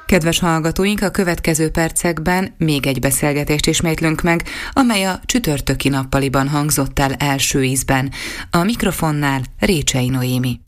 Kedves hallgatóink, a következő percekben még egy beszélgetést ismétlünk meg, amely a csütörtöki nappaliban hangzott el első ízben. A mikrofonnál Récsei Noémi.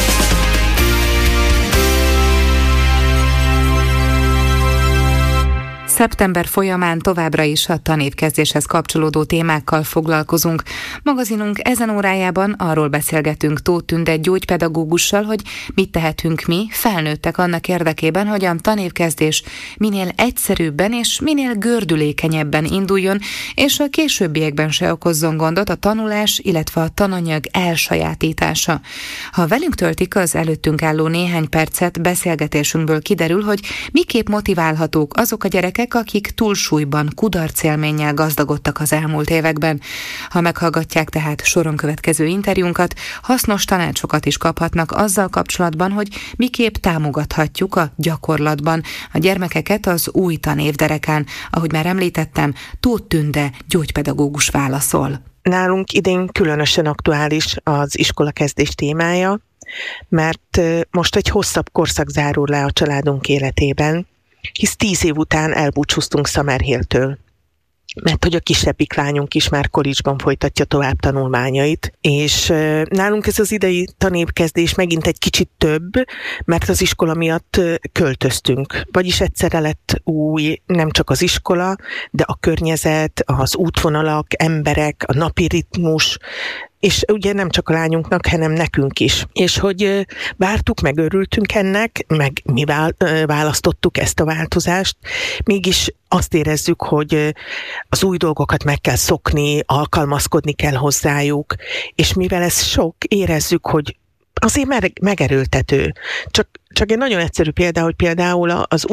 Szeptember folyamán továbbra is a tanévkezdéshez kapcsolódó témákkal foglalkozunk. Magazinunk ezen órájában arról beszélgetünk Tóth Tünde gyógypedagógussal, hogy mit tehetünk mi, felnőttek annak érdekében, hogy a tanévkezdés minél egyszerűbben és minél gördülékenyebben induljon, és a későbbiekben se okozzon gondot a tanulás, illetve a tananyag elsajátítása. Ha velünk töltik az előttünk álló néhány percet, beszélgetésünkből kiderül, hogy miképp motiválhatók azok a gyerekek, akik túlsúlyban, kudarcélménnyel gazdagodtak az elmúlt években. Ha meghallgatják tehát soron következő interjúnkat, hasznos tanácsokat is kaphatnak azzal kapcsolatban, hogy miképp támogathatjuk a gyakorlatban a gyermekeket az új tanévderekán. Ahogy már említettem, Tóth Tünde gyógypedagógus válaszol. Nálunk idén különösen aktuális az iskolakezdés témája, mert most egy hosszabb korszak zárul le a családunk életében, hisz 10 év után elbúcsúztunk Summerhilltől, mert hogy a kisebbik lányunk is már college-ban folytatja tovább tanulmányait, és nálunk ez az idei tanévkezdés megint egy kicsit több, mert az iskola miatt költöztünk. Vagyis egyszerre lett új nem csak az iskola, de a környezet, az útvonalak, emberek, a napi ritmus, és ugye nem csak a lányunknak, hanem nekünk is. És hogy vártuk, meg örültünk ennek, meg mi választottuk ezt a változást, mégis azt érezzük, hogy az új dolgokat meg kell szokni, alkalmazkodni kell hozzájuk, és mivel ez sok, érezzük, hogy azért megerőltető. Csak egy nagyon egyszerű példa, hogy például az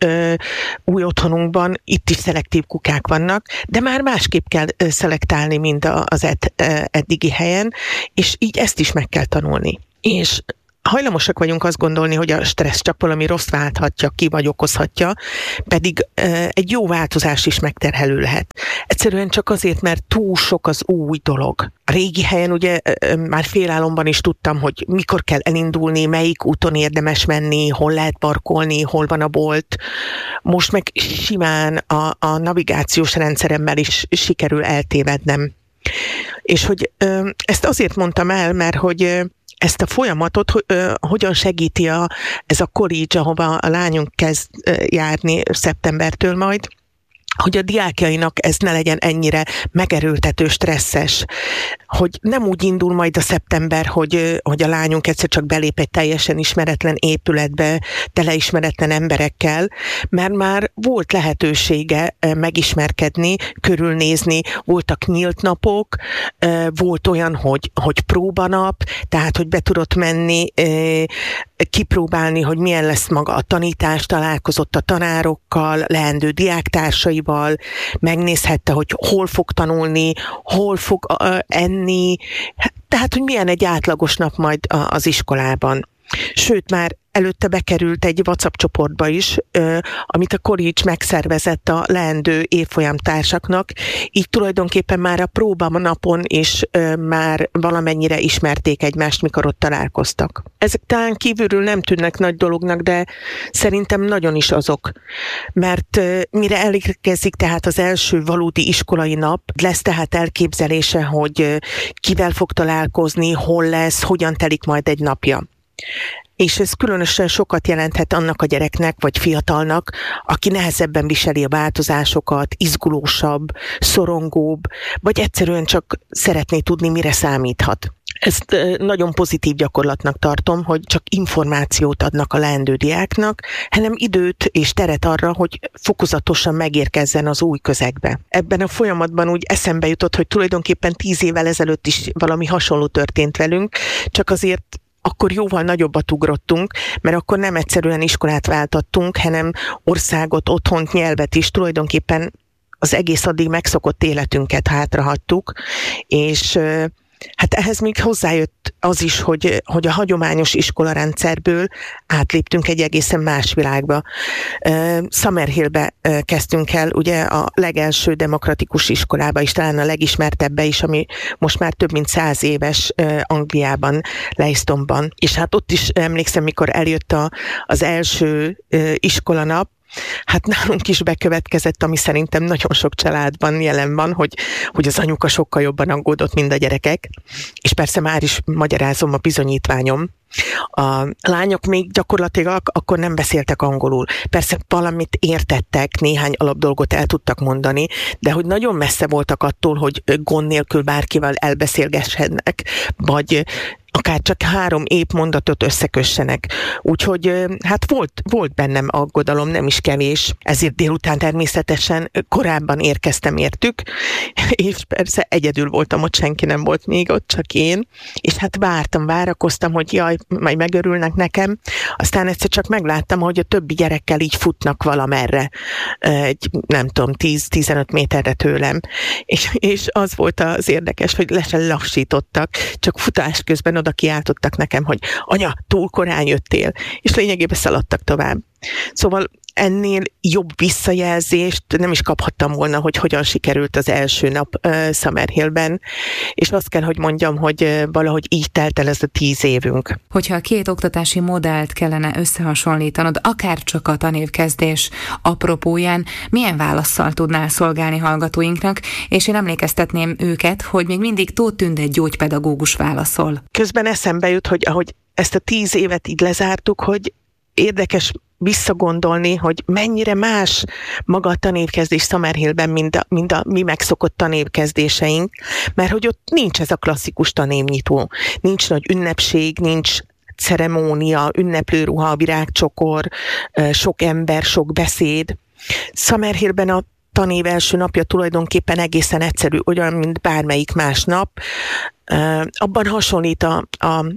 új otthonunkban itt is szelektív kukák vannak, de már másképp kell szelektálni, mint az eddigi helyen, és így ezt is meg kell tanulni. És hajlamosak vagyunk azt gondolni, hogy a stressz csak valami rossz válthatja ki, vagy okozhatja, pedig egy jó változás is megterhelő lehet. Egyszerűen csak azért, mert túl sok az új dolog. A régi helyen ugye már félálomban is tudtam, hogy mikor kell elindulni, melyik úton érdemes menni, hol lehet parkolni, hol van a bolt. Most meg simán a navigációs rendszeremmel is sikerül eltévednem. És hogy ezt azért mondtam el, mert hogy ezt a folyamatot hogyan segíti ez a college, ahova a lányunk kezd járni szeptembertől majd, hogy a diákjainak ez ne legyen ennyire megerőltető, stresszes, hogy nem úgy indul majd a szeptember, hogy a lányunk egyszer csak belép egy teljesen ismeretlen épületbe, tele ismeretlen emberekkel, mert már volt lehetősége megismerkedni, körülnézni, voltak nyílt napok, volt olyan, hogy próbanap, tehát, hogy be tudott menni, kipróbálni, hogy milyen lesz maga a tanítás, találkozott a tanárokkal, leendő diáktársaival, megnézhette, hogy hol fog tanulni, hol fog enni, tehát, hogy milyen egy átlagos nap majd az iskolában. Sőt, már előtte bekerült egy WhatsApp csoportba is, amit a college megszervezett a leendő évfolyamtársaknak, így tulajdonképpen már a próbanapon is már valamennyire ismerték egymást, mikor ott találkoztak. Ezek talán kívülről nem tűnnek nagy dolognak, de szerintem nagyon is azok. Mert mire elérkezik tehát az első valódi iskolai nap, lesz tehát elképzelése, hogy kivel fog találkozni, hol lesz, hogyan telik majd egy napja. És ez különösen sokat jelenthet annak a gyereknek, vagy fiatalnak, aki nehezebben viseli a változásokat, izgulósabb, szorongóbb, vagy egyszerűen csak szeretné tudni, mire számíthat. Ezt nagyon pozitív gyakorlatnak tartom, hogy csak információt adnak a leendő diáknak, hanem időt és teret arra, hogy fokozatosan megérkezzen az új közegbe. Ebben a folyamatban úgy eszembe jutott, hogy tulajdonképpen 10 évvel ezelőtt is valami hasonló történt velünk, csak azért akkor jóval nagyobbat ugrottunk, mert akkor nem egyszerűen iskolát váltattunk, hanem országot, otthont, nyelvet is, tulajdonképpen az egész addig megszokott életünket hátrahagytuk, és Hát ehhez még hozzájött az is, hogy a hagyományos iskolarendszerből átléptünk egy egészen más világba. Summerhillbe kezdtünk el, ugye a legelső demokratikus iskolába is, talán a legismertebbe is, ami most már több mint 100 éves Angliában, Leistonban. És hát ott is emlékszem, mikor eljött az első iskolanap, hát nálunk is bekövetkezett, ami szerintem nagyon sok családban jelen van, hogy az anyuka sokkal jobban aggódott, mint a gyerekek. És persze már is magyarázom a bizonyítványom. A lányok még gyakorlatilag akkor nem beszéltek angolul. Persze valamit értettek, néhány alapdolgot el tudtak mondani, de hogy nagyon messze voltak attól, hogy gond nélkül bárkivel elbeszélgessenek, vagy akár csak 3 épmondatot összekössenek. Úgyhogy hát volt bennem aggodalom, nem is kevés, ezért délután természetesen korábban érkeztem értük, és persze egyedül voltam ott, senki nem volt még ott, csak én, és hát várakoztam, hogy jaj, majd megörülnek nekem, aztán egyszer csak megláttam, hogy a többi gyerekkel így futnak valamerre, nem tudom, 10-15 méterre tőlem, és az volt az érdekes, hogy le sem lassítottak, csak futás közben oda kiáltottak nekem, hogy anya, túl korán jöttél, és lényegében szaladtak tovább. Szóval ennél jobb visszajelzést nem is kaphattam volna, hogy hogyan sikerült az első nap Summerhillben, és azt kell, hogy mondjam, hogy valahogy így telt el ez a 10 évünk. Hogyha a 2 oktatási modellt kellene összehasonlítanod, akár csak a tanévkezdés apropóján, milyen válasszal tudnál szolgálni hallgatóinknak, és én emlékeztetném őket, hogy még mindig Tóth Tünde gyógypedagógus válaszol. Közben eszembe jut, hogy ahogy ezt a 10 évet így lezártuk, hogy érdekes visszagondolni, hogy mennyire más maga a tanévkezdés Summerhillben, mint a mi megszokott tanévkezdéseink, mert hogy ott nincs ez a klasszikus tanévnyitó. Nincs nagy ünnepség, nincs ceremónia, ünneplőruha, virágcsokor, sok ember, sok beszéd. Summerhillben a tanév első napja tulajdonképpen egészen egyszerű, olyan, mint bármelyik más nap. Abban hasonlít a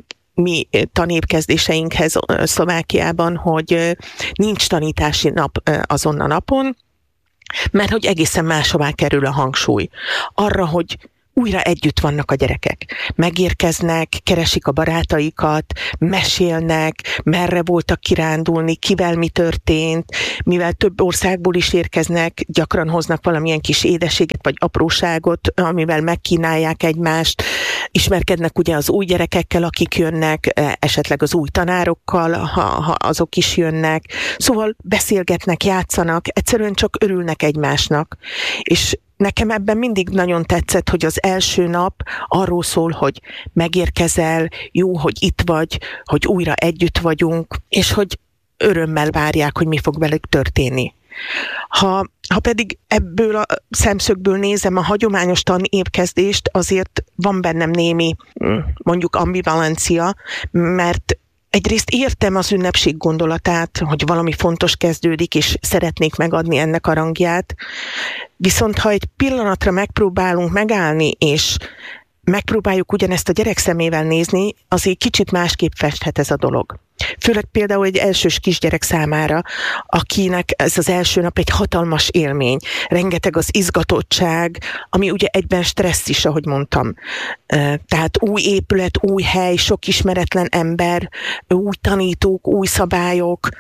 mi tanévkezdéseinkhez Szlovákiában, hogy nincs tanítási nap azon a napon, mert hogy egészen máshová kerül a hangsúly. Arra, hogy újra együtt vannak a gyerekek. Megérkeznek, keresik a barátaikat, mesélnek, merre voltak kirándulni, kivel mi történt, mivel több országból is érkeznek, gyakran hoznak valamilyen kis édességet vagy apróságot, amivel megkínálják egymást, ismerkednek ugye az új gyerekekkel, akik jönnek, esetleg az új tanárokkal, ha azok is jönnek. Szóval beszélgetnek, játszanak, egyszerűen csak örülnek egymásnak. És nekem ebben mindig nagyon tetszett, hogy az első nap arról szól, hogy megérkezel, jó, hogy itt vagy, hogy újra együtt vagyunk, és hogy örömmel várják, hogy mi fog velük történni. Ha pedig ebből a szemszögből nézem a hagyományos tanévkezdést, azért van bennem némi, mondjuk ambivalencia, mert egyrészt értem az ünnepség gondolatát, hogy valami fontos kezdődik, és szeretnék megadni ennek a rangját, viszont ha egy pillanatra megpróbálunk megállni, és megpróbáljuk ugyanezt a gyerek szemével nézni, azért kicsit másképp festhet ez a dolog. Főleg például egy elsős kisgyerek számára, akinek ez az első nap egy hatalmas élmény. Rengeteg az izgatottság, ami ugye egyben stressz is, ahogy mondtam. Tehát új épület, új hely, sok ismeretlen ember, új tanítók, új szabályok,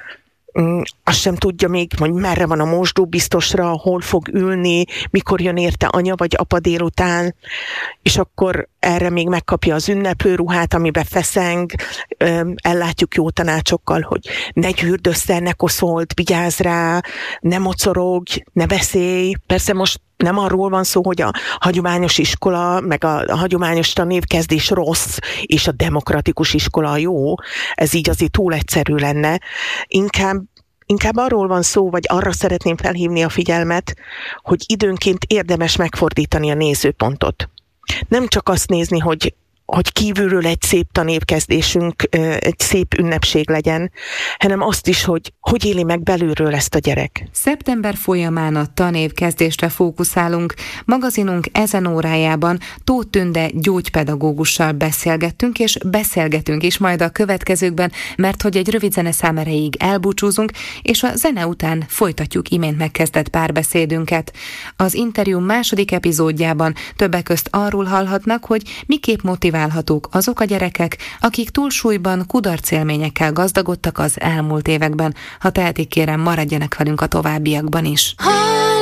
azt sem tudja még, hogy merre van a mosdó biztosra, hol fog ülni, mikor jön érte anya vagy apa délután, és akkor erre még megkapja az ünneplőruhát, amiben feszeng, ellátjuk jó tanácsokkal, hogy ne gyűrd össze, ne koszold, vigyázz rá, ne mocorogj, ne beszélj. Persze most nem arról van szó, hogy a hagyományos iskola, meg a hagyományos tanévkezdés rossz, és a demokratikus iskola jó, ez így azért túl egyszerű lenne. Inkább arról van szó, vagy arra szeretném felhívni a figyelmet, hogy időnként érdemes megfordítani a nézőpontot. Nem csak azt nézni, hogy hogy kívülről egy szép tanévkezdésünk, egy szép ünnepség legyen, hanem azt is, hogy éli meg belülről ezt a gyerek. Szeptember folyamán a tanévkezdésre fókuszálunk. Magazinunk ezen órájában Tóth Tünde gyógypedagógussal beszélgettünk, és beszélgetünk is majd a következőkben, mert hogy egy rövid zeneszám erejéig elbúcsúzunk, és a zene után folytatjuk imént megkezdett párbeszédünket. Az interjú második epizódjában többek közt arról hallhatnak, hogy miképp motiválhatók azok a gyerekek, akik túlsúlyban, kudarcélményekkel gazdagodtak az elmúlt években. Ha tehetik, kérem, maradjanak velünk a továbbiakban is.